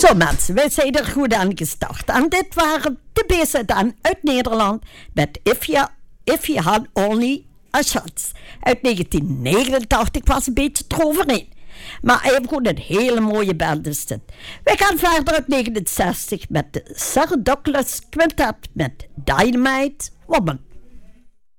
Zo mensen, wij zijn er goed aan gestart. En dit waren de BZN uit Nederland met If You Had Only a Chance. Uit 1989 was een beetje eroverheen. Maar hij heeft gewoon een hele mooie band is dit. We gaan verder uit 1969 met de Sarah Douglas Quintet met Dynamite Woman.